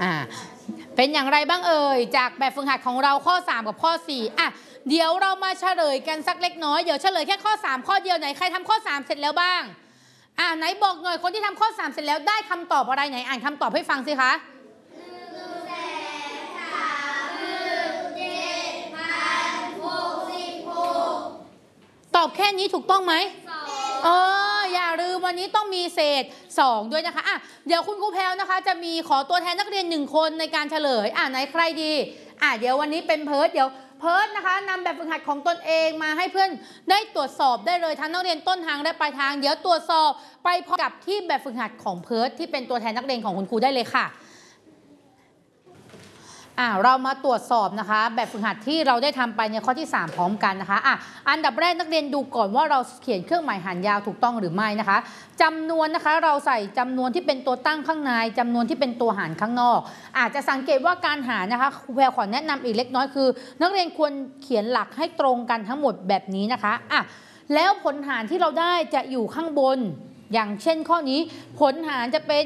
อ่าเป็นอย่างไรบ้างเอ่ยจากแบบฝึกหัดของเราข้อ3กับข้อ4เดี๋ยวเรามาเฉลยกันสักเล็กน้อยเดี๋ยวเฉลยแค่ข้อ3ข้อเดียวไหนใครทำข้อ3เสร็จแล้วบ้างไหนบอกหน่อยคนที่ทำข้อ3เสร็จแล้วได้คำตอบอะไรไหนอ่านคำตอบให้ฟังสิคะตอบแค่นี้ถูกต้องไหมอย่าลืมวันนี้ต้องมีเศษ2ด้วยนะคะเดี๋ยวคุณครูแพลวนะคะจะมีขอตัวแทนนักเรียน1คนในการเฉลยไหนใครดีเดี๋ยววันนี้เป็นเพิร์ทเดี๋ยวเพิร์ทนะคะนำแบบฝึกหัดของตนเองมาให้เพื่อนได้ตรวจสอบได้เลยทั้งนักเรียนต้นทางและปลายทางเดี๋ยวตรวจสอบไปพร้อมกับที่แบบฝึกหัดของเพิร์ทที่เป็นตัวแทนนักเรียนของคุณครูได้เลยค่ะเรามาตรวจสอบนะคะแบบฝึกหัดที่เราได้ทำไปในข้อที่3พร้อมกันนะคะอันดับแรกนักเรียนดูก่อนว่าเราเขียนเครื่องหมายหารยาวถูกต้องหรือไม่นะคะจำนวนนะคะเราใส่จำนวนที่เป็นตัวตั้งข้างในจำนวนที่เป็นตัวหารข้างนอกอาจจะสังเกตว่าการหารนะคะครูแพรขอแนะนำอีกเล็กน้อยคือนักเรียนควรเขียนหลักให้ตรงกันทั้งหมดแบบนี้นะคะแล้วผลหารที่เราได้จะอยู่ข้างบนอย่างเช่นข้อนี้ผลหารจะเป็น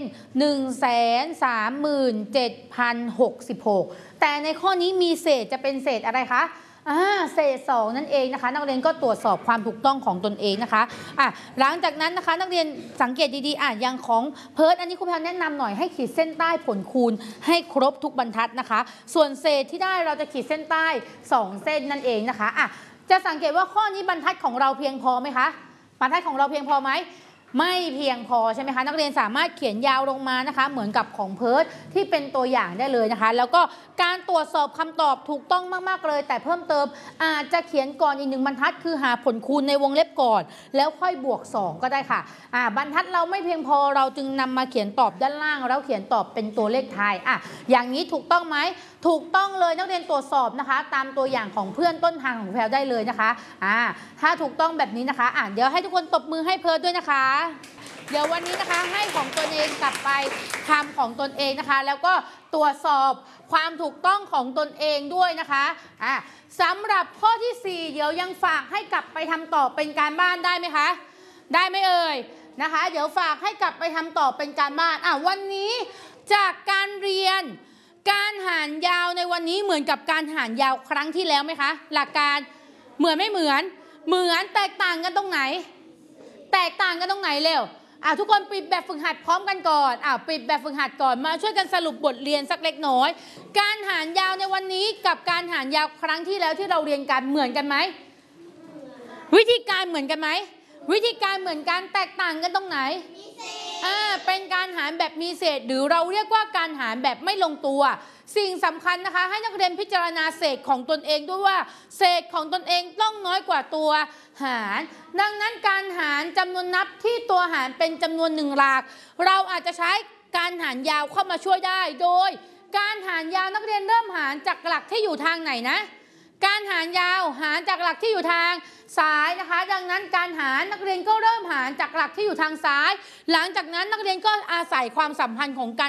137,066 แต่ในข้อนี้มีเศษจะเป็นเศษอะไรคะเศษ2นั่นเองนะคะนักเรียนก็ตรวจสอบความถูกต้องของตนเองนะคะหลังจากนั้นนะคะนักเรียนสังเกตดีๆอย่างของเพิร์ทอันนี้ครูแพรแนะนำหน่อยให้ขีดเส้นใต้ผลคูณให้ครบทุกบรรทัดนะคะส่วนเศษที่ได้เราจะขีดเส้นใต้2เส้นนั่นเองนะคะจะสังเกตว่าข้อนี้บรรทัดของเราเพียงพอไหมคะบรรทัดของเราเพียงพอไหมไม่เพียงพอใช่ไหมคะนักเรียนสามารถเขียนยาวลงมานะคะเหมือนกับของเพิร์ทที่เป็นตัวอย่างได้เลยนะคะแล้วก็การตรวจสอบคำตอบถูกต้องมากๆเลยแต่เพิ่มเติมอาจจะเขียนก่อนอีก1บรรทัดคือหาผลคูณในวงเล็บก่อนแล้วค่อยบวก2ก็ได้ค่ะบรรทัดเราไม่เพียงพอเราจึงนำมาเขียนตอบด้านล่างแล้วเขียนตอบเป็นตัวเลขท้ายอย่างนี้ถูกต้องไหมถูกต้องเลยนักเรียนตรวจสอบนะคะตามตัวอย่างของเพื่อนต้นทางของแพลได้เลยนะคะถ้าถูกต้องแบบนี้นะคะเดี๋ยวให้ทุกคนตบมือให้เพิร์ทด้วยนะคะเดี๋ยววันนี้นะคะให้ของตนเองกลับไปทำของตนเองนะคะแล้วก็ตรวจสอบความถูกต้องของตนเองด้วยนะคะสำหรับข้อที่4เดี๋ยวยังฝากให้กลับไปทำต่อเป็นการบ้านได้ไหมคะได้ไหมเอ่ยนะคะเดี๋ยวฝากให้กลับไปทำต่อเป็นการบ้านวันนี้จากการเรียนการหารยาวในวันนี้เหมือนกับการหารยาวครั้งที่แล้วไหมคะหลักการเหมือนไม่เหมือนแตกต่างกันตรงไหนแตกต่างกันตรงไหนเร็วทุกคนปิดแบบฝึกหัดพร้อมกันก่อนปิดแบบฝึกหัดก่อนมาช่วยกันสรุปบทเรียนสักเล็กน้อยการหารยาวในวันนี้กับการหารยาวครั้งที่แล้วที่เราเรียนกันเหมือนกันไหมวิธีการเหมือนกันไหมวิธีการเหมือนกันแตกต่างกันตรงไหนเป็นการหารแบบมีเศษหรือเราเรียกว่าการหารแบบไม่ลงตัวสิ่งสำคัญนะคะให้นักเรียนพิจารณาเศษของตนเองด้วยว่าเศษของตนเองต้องน้อยกว่าตัวหารดังนั้นการหารจำนวนนับที่ตัวหารเป็นจำนวน1หลักเราอาจจะใช้การหารยาวเข้ามาช่วยได้โดยการหารยาวนักเรียนเริ่มหารจากหลักที่อยู่ทางไหนนะการหารยาวหารจากหลักที่อยู่ทางซ้ายนะคะดังนั้นการหารนักเรียนก็เริ่มหารจากหลักที่อยู่ทางซ้ายหลังจากนั้นนักเรียนก็อาศัยความสัมพันธ์ของการ